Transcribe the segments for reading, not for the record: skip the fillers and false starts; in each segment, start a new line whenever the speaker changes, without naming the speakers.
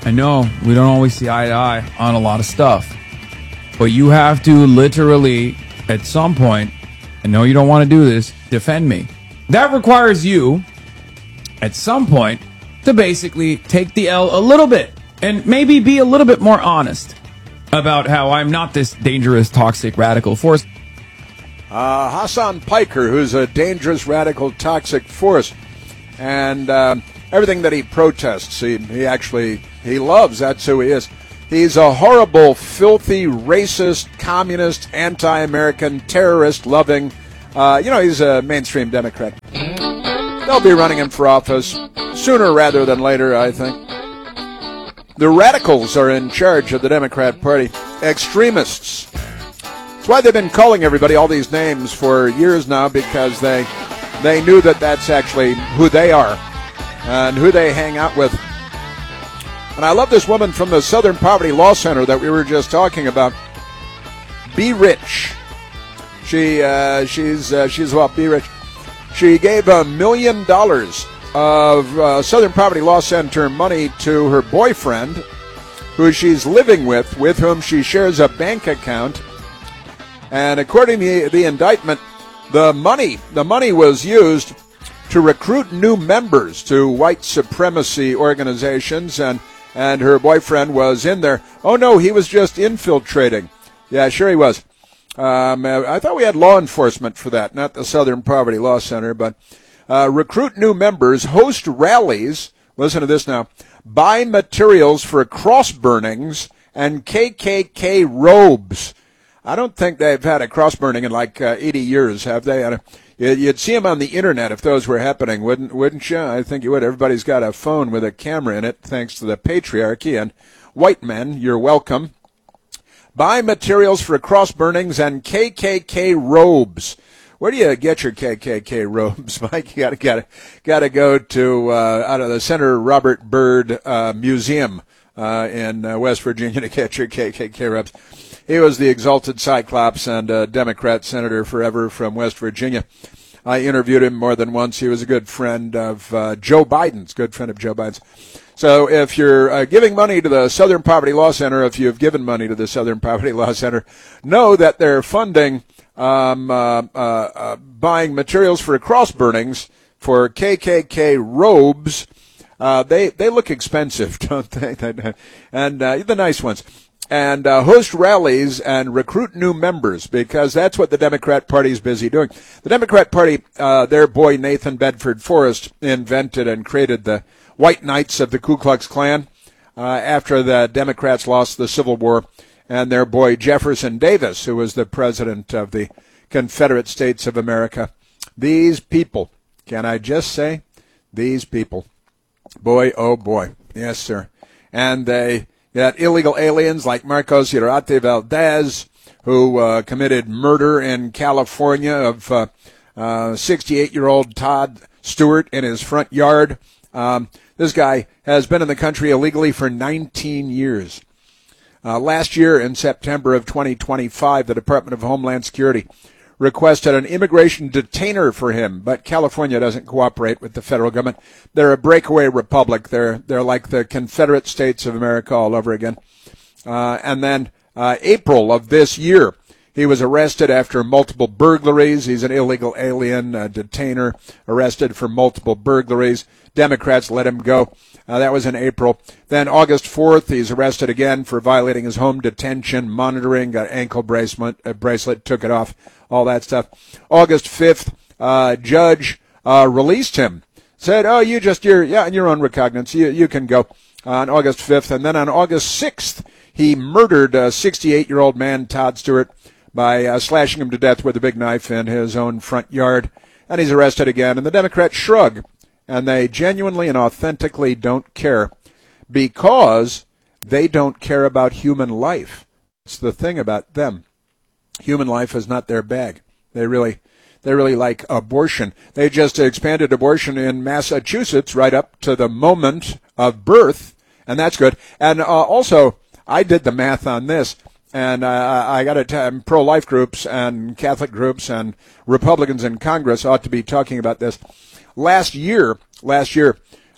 I know we don't always see eye to eye on a lot of stuff, but you have to literally, at some point, I know you don't want to do this, defend me. That requires you, at some point, to basically take the L a little bit and maybe be a little bit more honest about how I'm not this dangerous, toxic, radical force.
Hassan Piker, who's a dangerous, radical, toxic force, and everything that he protests, he loves. That's who he is. He's a horrible, filthy, racist, communist, anti-American, terrorist-loving. He's a mainstream Democrat. They'll be running him for office sooner rather than later, I think. The radicals are in charge of the Democrat Party. Extremists. That's why they've been calling everybody all these names for years now, because they knew that that's actually who they are and who they hang out with. And I love this woman from the Southern Poverty Law Center that we were just talking about. Be Rich. She's Be Rich. She gave $1 million of Southern Poverty Law Center money to her boyfriend, who she's living with whom she shares a bank account. And according to the indictment, the money was used to recruit new members to white supremacy organizations, and her boyfriend was in there. Oh, no, he was just infiltrating. Yeah, sure he was. I thought we had law enforcement for that, not the Southern Poverty Law Center, but recruit new members, host rallies, listen to this now, buy materials for cross burnings and KKK robes. I don't think they've had a cross burning in like 80 years, have they? You'd see them on the internet if those were happening, wouldn't you? I think you would. Everybody's got a phone with a camera in it, thanks to the patriarchy. And white men, you're welcome. Buy materials for cross burnings and KKK robes. Where do you get your KKK robes, Mike? You gotta go to out of the Senator Robert Byrd Museum in West Virginia to get your KKK robes. He was the exalted Cyclops and a Democrat senator forever from West Virginia. I interviewed him more than once. He was a good friend of Joe Biden's. So if you're giving money to the Southern Poverty Law Center, if you've given money to the Southern Poverty Law Center, know that they're funding buying materials for cross burnings for KKK robes. They look expensive, don't they? And the nice ones. And host rallies and recruit new members, because that's what the Democrat Party is busy doing. The Democrat Party, their boy Nathan Bedford Forrest invented and created the White Knights of the Ku Klux Klan after the Democrats lost the Civil War, and their boy Jefferson Davis, who was the president of the Confederate States of America. These people, can I just say, these people, boy, oh boy, yes sir, and they got illegal aliens like Marcos Uriarte Valdez, who committed murder in California of 68-year-old Todd Stewart in his front yard. This guy has been in the country illegally for 19 years. Last year, in September of 2025, the Department of Homeland Security requested an immigration detainer for him, but California doesn't cooperate with the federal government. They're a breakaway republic. They're like the Confederate States of America all over again. And then April of this year, he was arrested after multiple burglaries. He's an illegal alien, detainer, arrested for multiple burglaries. Democrats let him go. That was in April. Then August 4th, he's arrested again for violating his home detention monitoring, got ankle bracelet, took it off, all that stuff. August 5th, judge released him. Said, oh, you're in your own recognizance. You can go on August 5th. And then on August 6th, he murdered a 68-year-old man, Todd Stewart, by slashing him to death with a big knife in his own front yard. And he's arrested again. And the Democrats shrug. And they genuinely and authentically don't care, because they don't care about human life. It's the thing about them. Human life is not their bag. They really like abortion. They just expanded abortion in Massachusetts right up to the moment of birth, and that's good. And also, I did the math on this, and I got to tell you, pro-life groups and Catholic groups and Republicans in Congress ought to be talking about this. Last year,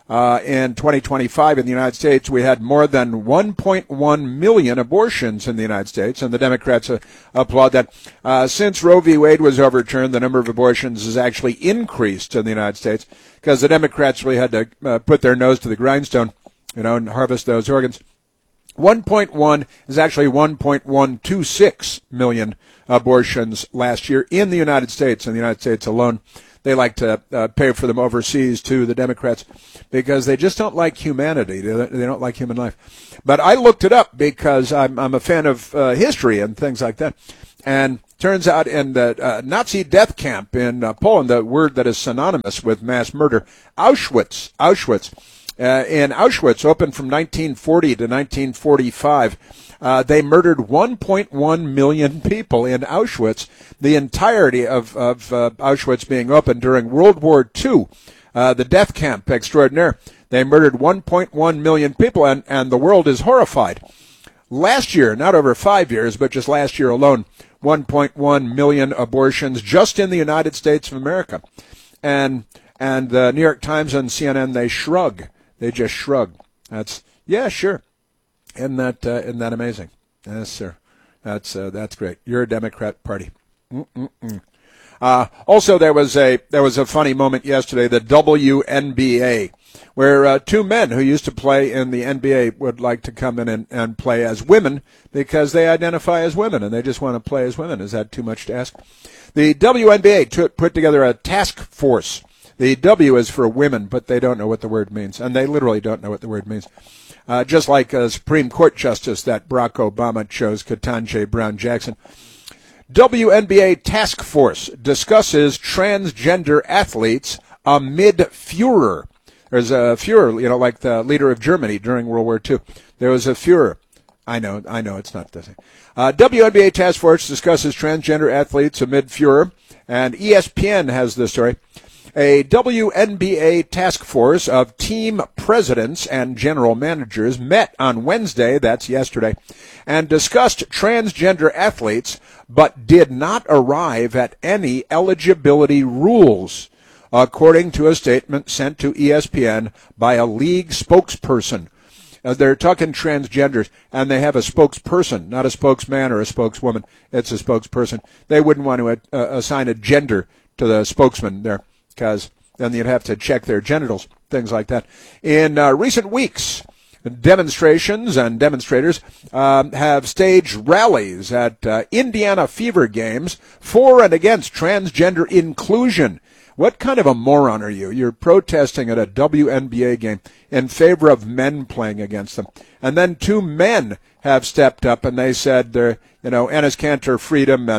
In 2025 in the United States, we had more than 1.1 million abortions in the United States, and the Democrats applaud that. Since Roe v. Wade was overturned, the number of abortions has actually increased in the United States because the Democrats really had to put their nose to the grindstone, and harvest those organs. 1.1 is actually 1.126 million abortions last year in the United States alone. They like to pay for them overseas, too, the Democrats, because they just don't like humanity. They don't like human life. But I looked it up because I'm a fan of history and things like that. And turns out in the Nazi death camp in Poland, the word that is synonymous with mass murder, Auschwitz. In Auschwitz, opened from 1940 to 1945, they murdered 1.1 million people in Auschwitz, the entirety of Auschwitz being open during World War II, the death camp extraordinaire. They murdered 1.1 million people, and the world is horrified. Last year, not over 5 years, but just last year alone, 1.1 million abortions just in the United States of America. And the New York Times and CNN, they shrug. They just shrug. Yeah, sure. Isn't that amazing? Yes, sir. That's great. You're a Democrat Party. Also, there was a funny moment yesterday. The WNBA, where two men who used to play in the NBA would like to come in and play as women because they identify as women and they just want to play as women. Is that too much to ask? The WNBA put together a task force. The W is for women, but they don't know what the word means, and they literally don't know what the word means. Just like a Supreme Court Justice that Barack Obama chose, Ketanji Brown Jackson. WNBA Task Force discusses transgender athletes amid furor. There's a furor, like the leader of Germany during World War II. There was a furor. I know, it's not the same. WNBA Task Force discusses transgender athletes amid furor, and ESPN has this story. A WNBA task force of team presidents and general managers met on Wednesday, that's yesterday, and discussed transgender athletes, but did not arrive at any eligibility rules, according to a statement sent to ESPN by a league spokesperson. They're talking transgenders, and they have a spokesperson, not a spokesman or a spokeswoman. It's a spokesperson. They wouldn't want to assign a gender to the spokesman there, because then you'd have to check their genitals, things like that. In recent weeks, demonstrations and demonstrators have staged rallies at Indiana Fever games for and against transgender inclusion. What kind of a moron are you? You're protesting at a WNBA game in favor of men playing against them. And then two men have stepped up and they said they're, Enes Kanter, Freedom,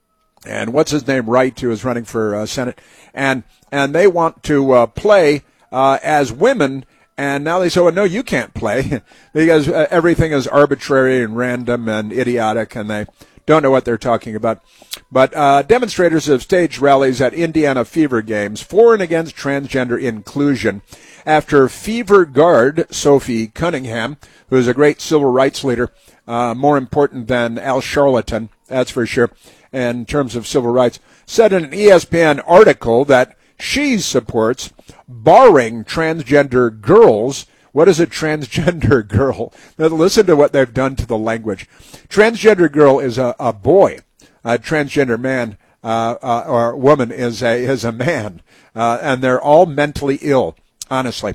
and what's his name, Wright, who is running for Senate, and they want to play as women, and now they say, well, no, you can't play, because everything is arbitrary and random and idiotic, and they don't know what they're talking about. But demonstrators have staged rallies at Indiana Fever games for and against transgender inclusion after Fever guard Sophie Cunningham, who is a great civil rights leader, more important than Al Sharpton, that's for sure, in terms of civil rights, said in an ESPN article that she supports barring transgender girls. What is a transgender girl? Now listen to what they've done to the language. Transgender girl is a boy. A transgender man or woman is a man, and they're all mentally ill, honestly.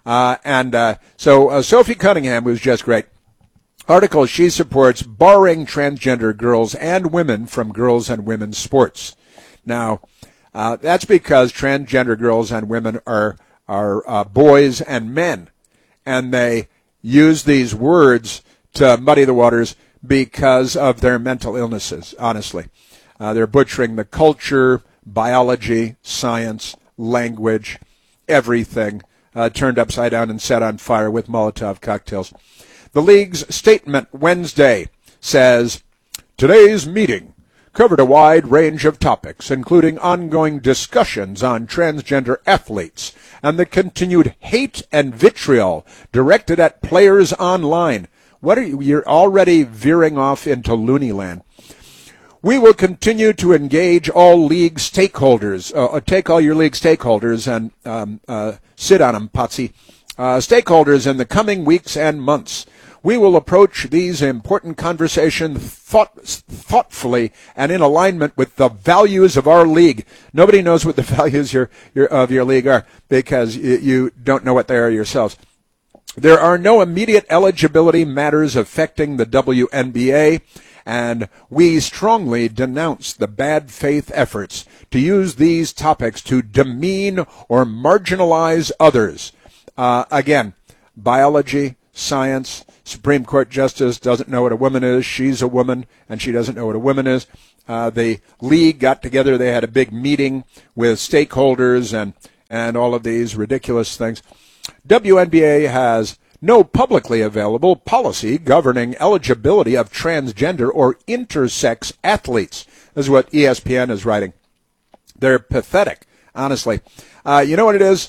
So Sophie Cunningham, who's just great. Article, she supports barring transgender girls and women from girls and women's sports. Now, that's because transgender girls and women are boys and men, and they use these words to muddy the waters because of their mental illnesses, honestly. They're butchering the culture, biology, science, language, everything, turned upside down and set on fire with Molotov cocktails. The league's statement Wednesday says, today's meeting covered a wide range of topics, including ongoing discussions on transgender athletes and the continued hate and vitriol directed at players online. What are you? You're already veering off into loony land. We will continue to engage all league stakeholders. Take all your league stakeholders and sit on them, Potsy. stakeholders in the coming weeks and months. We will approach these important conversations thoughtfully and in alignment with the values of our league. Nobody knows what the values of your league are because you don't know what they are yourselves. There are no immediate eligibility matters affecting the WNBA, and we strongly denounce the bad faith efforts to use these topics to demean or marginalize others. Again, biology, science, Supreme Court justice doesn't know what a woman is. She's a woman, and she doesn't know what a woman is. The league got together. They had a big meeting with stakeholders and all of these ridiculous things. WNBA has no publicly available policy governing eligibility of transgender or intersex athletes. This is what ESPN is writing. They're pathetic, honestly. You know what it is?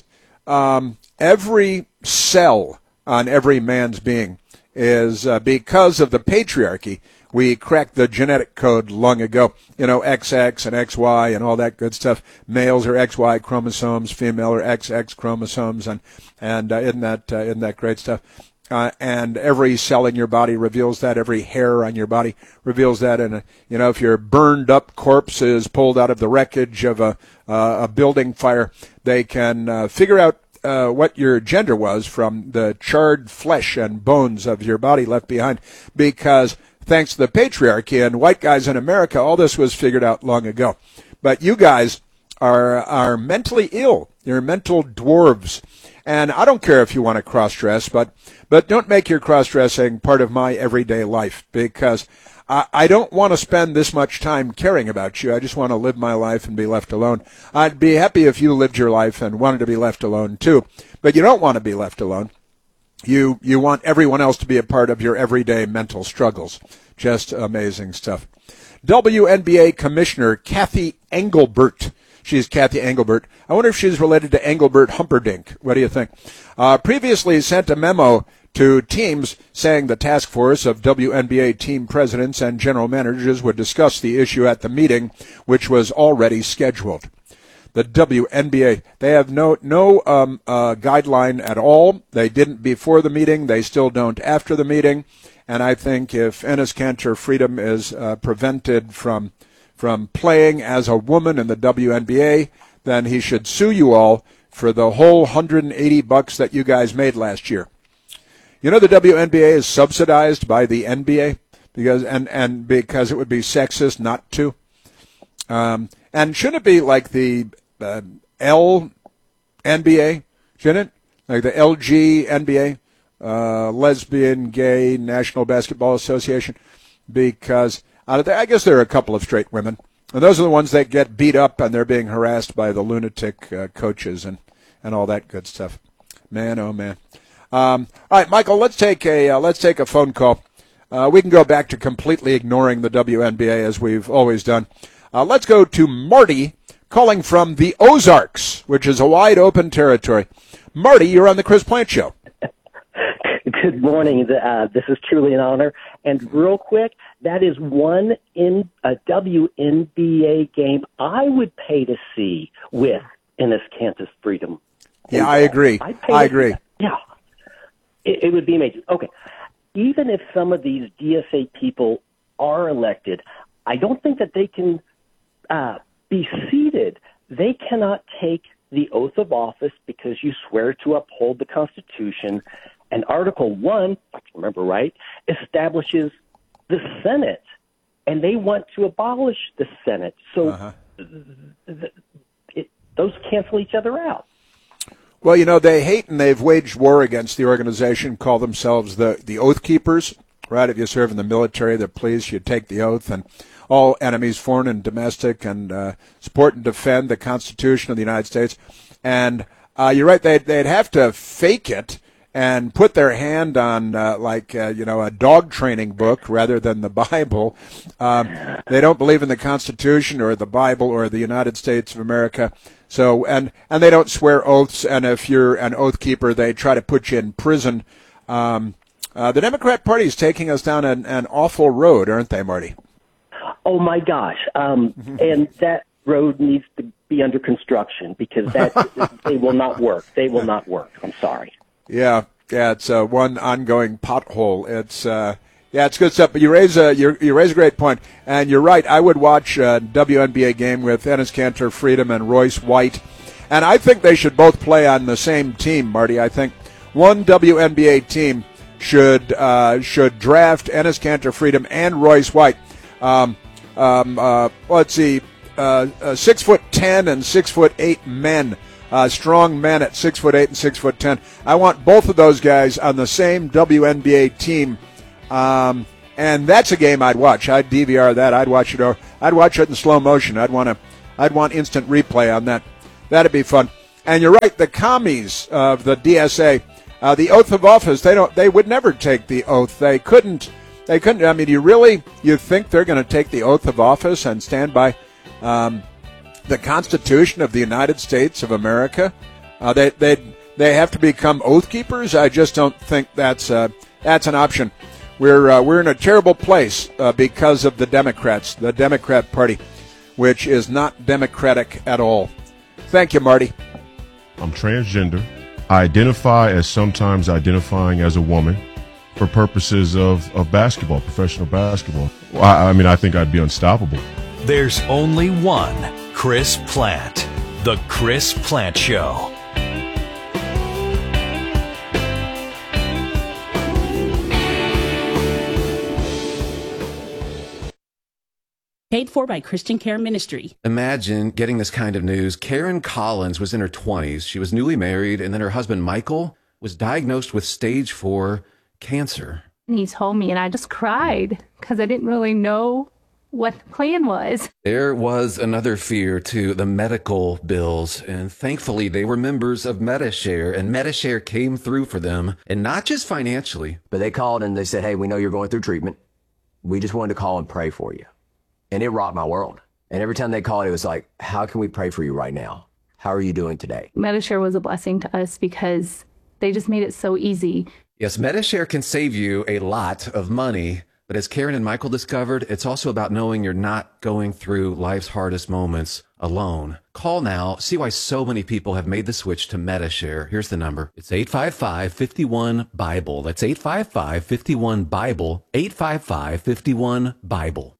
Every cell on every man's being is because of the patriarchy. We cracked the genetic code long ago. You know, XX and XY and all that good stuff. Males are XY chromosomes, female are XX chromosomes, and isn't that great stuff? And every cell in your body reveals that. Every hair on your body reveals that. And you know, if your burned up corpse is pulled out of the wreckage of a building fire, they can figure out what your gender was from the charred flesh and bones of your body left behind, because thanks to the patriarchy and white guys in America, all this was figured out long ago. But you guys are mentally ill. You're mental dwarves. And I don't care if you want to cross-dress, but don't make your cross-dressing part of my everyday life, because I don't want to spend this much time caring about you. I just want to live my life and be left alone. I'd be happy if you lived your life and wanted to be left alone too. But you don't want to be left alone. You want everyone else to be a part of your everyday mental struggles. Just amazing stuff. WNBA Commissioner Kathy Engelbert. She's Kathy Engelbert. I wonder if she's related to Engelbert Humperdinck. What do you think? Previously sent a memo to teams saying the task force of WNBA team presidents and general managers would discuss the issue at the meeting, which was already scheduled. The WNBA, they have no guideline at all. They didn't before the meeting. They still don't after the meeting. And I think if Enes Kanter Freedom is prevented from playing as a woman in the WNBA, then he should sue you all for the whole $180 that you guys made last year. You know, the WNBA is subsidized by the NBA because it would be sexist not to. And shouldn't it be like the LNBA? Shouldn't it? Like the LGNBA, Lesbian, Gay, National Basketball Association? Because I guess there are a couple of straight women. And those are the ones that get beat up and they're being harassed by the lunatic coaches and all that good stuff. Man, oh man. All right, Michael, let's take a phone call. We can go back to completely ignoring the WNBA as we've always done. Let's go to Marty calling from the Ozarks, which is a wide open territory. Marty, you're on the Chris Plant Show.
Good morning. This is truly an honor. And real quick, that is one in a WNBA game I would pay to see with Enes Kanter Freedom.
Yeah, I agree. I agree.
Yeah. It would be amazing. Okay. Even if some of these DSA people are elected, I don't think that they can be seated. They cannot take the oath of office because you swear to uphold the Constitution. And Article 1, if I remember right, establishes the Senate. And they want to abolish the Senate. So those cancel each other out.
Well, you know, they hate and they've waged war against the organization, call themselves the Oath Keepers, right? If you serve in the military, they're pleased you take the oath, and all enemies, foreign and domestic, and support and defend the Constitution of the United States. And you're right, they'd have to fake it and put their hand on a dog training book rather than the Bible. They don't believe in the Constitution or the Bible or the United States of America. So and they don't swear oaths, and if you're an oath keeper, they try to put you in prison. The Democrat Party is taking us down an awful road, aren't they, Marty?
Oh my gosh! And that road needs to be under construction because they will not work. They will not work. I'm sorry.
Yeah, it's one ongoing pothole. It's it's good stuff. But you raise a great point, and you're right. I would watch a WNBA game with Enes Kanter, Freedom, and Royce White, and I think they should both play on the same team, Marty. I think one WNBA team should draft Enes Kanter, Freedom, and Royce White. Let's see, 6'10" and 6'8" men. Strong men at 6'8" and 6'10". I want both of those guys on the same WNBA team, and that's a game I'd watch. I'd DVR that. I'd watch it. Or I'd watch it in slow motion. I'd want instant replay on that. That'd be fun. And you're right. The commies of the DSA, the oath of office. They would never take the oath. They couldn't. I mean, you think they're going to take the oath of office and stand by the Constitution of the United States of America? They have to become oath keepers. I just don't think that's an option. We're in a terrible place because of the Democrats, the Democrat Party, which is not democratic at all. Thank you, Marty.
I'm transgender. I identify as sometimes identifying as a woman for purposes of basketball, professional basketball. I think I'd be unstoppable.
There's only one Chris Plante. The Chris Plante Show.
Paid for by Christian Care Ministry.
Imagine getting this kind of news. Karen Collins was in her 20s. She was newly married, and then her husband, Michael, was diagnosed with stage 4 cancer.
And he told me, and I just cried because I didn't really know what the plan was.
There was another fear to the medical bills, and thankfully they were members of Medi-Share, and Medi-Share came through for them, and not just financially.
But they called and they said, hey, we know you're going through treatment. We just wanted to call and pray for you. And it rocked my world. And every time they called, it was like, how can we pray for you right now? How are you doing today?
Medi-Share was a blessing to us because they just made it so easy.
Yes, Medi-Share can save you a lot of money, but as Karen and Michael discovered, it's also about knowing you're not going through life's hardest moments alone. Call now. See why so many people have made the switch to Medi-Share. Here's the number. It's 855-51-BIBLE. That's 855-51-BIBLE. 855-51-BIBLE.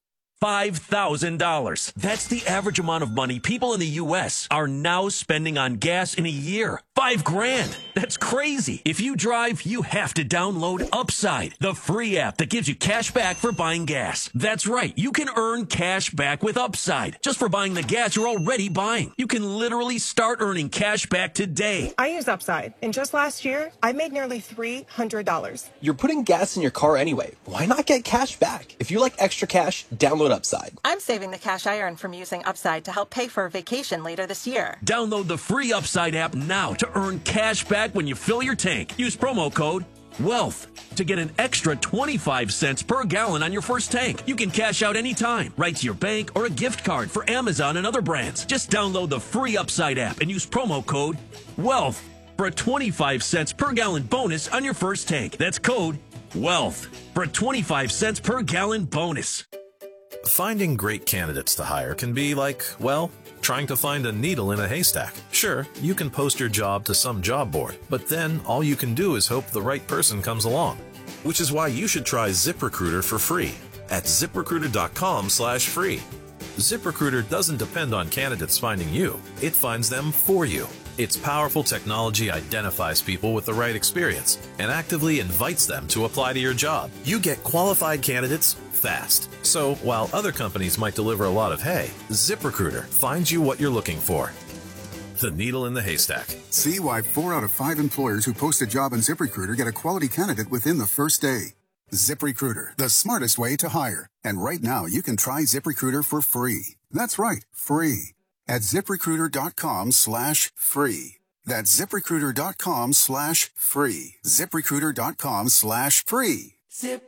$5,000. That's the average amount of money people in the U.S. are now spending on gas in a year. $5,000. That's crazy. If you drive, you have to download Upside, the free app that gives you cash back for buying gas. That's right. You can earn cash back with Upside just for buying the gas you're already buying. You can literally start earning cash back today.
I use Upside, and just last year, I made nearly $300.
You're putting gas in your car anyway. Why not get cash back? If you like extra cash, download Upside.
I'm saving the cash I earn from using Upside to help pay for a vacation later this year.
Download the free Upside app now to earn cash back when you fill your tank. Use promo code WEALTH to get an extra 25 cents per gallon on your first tank. You can cash out anytime, right to your bank or a gift card for Amazon and other brands. Just download the free Upside app and use promo code WEALTH for a 25 cents per gallon bonus on your first tank. That's code WEALTH for a 25 cents per gallon bonus.
Finding great candidates to hire can be like, well, trying to find a needle in a haystack. Sure, you can post your job to some job board, but then all you can do is hope the right person comes along. Which is why you should try ZipRecruiter for free at ZipRecruiter.com/free. ZipRecruiter doesn't depend on candidates finding you. It finds them for you. Its powerful technology identifies people with the right experience and actively invites them to apply to your job. You get qualified candidates fast. So while other companies might deliver a lot of hay, ZipRecruiter finds you what you're looking for. The needle in the haystack.
See why 4 out of 5 employers who post a job on ZipRecruiter get a quality candidate within the first day. ZipRecruiter, the smartest way to hire. And right now, you can try ZipRecruiter for free. That's right, free. At ZipRecruiter.com/free. That's ZipRecruiter.com/free. ZipRecruiter.com/free.